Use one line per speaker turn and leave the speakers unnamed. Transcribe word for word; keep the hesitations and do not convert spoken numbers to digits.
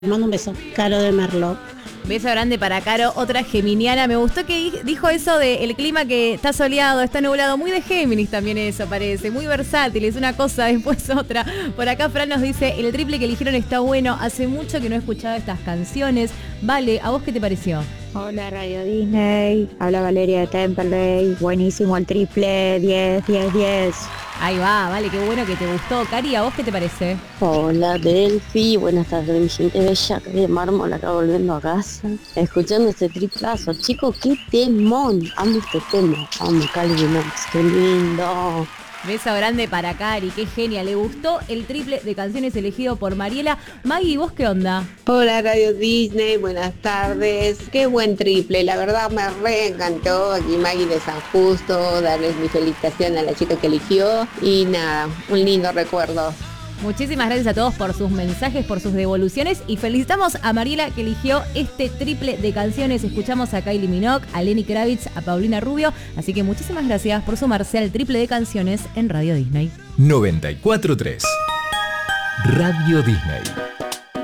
Le mando un beso. Caro de Merlo.
Beso grande para Caro, otra geminiana. Me gustó que dijo eso de el clima que está soleado, está nublado. Muy de Géminis también eso parece. Muy versátil, es una cosa, después otra. Por acá Fran nos dice, el triple que eligieron está bueno. Hace mucho que no he escuchado estas canciones. Vale, ¿a vos qué te pareció?
Hola Radio Disney, habla Valeria de Temperley, buenísimo el triple, diez, diez, diez.
Ahí va, vale, qué bueno que te gustó. Cari, ¿a vos qué te parece?
Hola Delphi, buenas tardes mi gente bella, acá de Mármol, acá volviendo a casa, escuchando este triplazo. Chicos, qué temón, amo este tema, amo Cali Max, qué lindo.
Beso grande para Cari, qué genial. Le gustó el triple de canciones elegido por Mariela. Maggie, ¿vos qué onda?
Hola Radio Disney, buenas tardes. Qué buen triple, la verdad me re encantó. Aquí Maggie de San Justo, darles mi felicitación a la chica que eligió. Y nada, un lindo recuerdo.
Muchísimas gracias a todos por sus mensajes, por sus devoluciones y felicitamos a Mariela que eligió este triple de canciones. Escuchamos a Kylie Minogue, a Lenny Kravitz, a Paulina Rubio, así que muchísimas gracias por sumarse al triple de canciones en Radio Disney.
noventa y cuatro punto tres Radio Disney.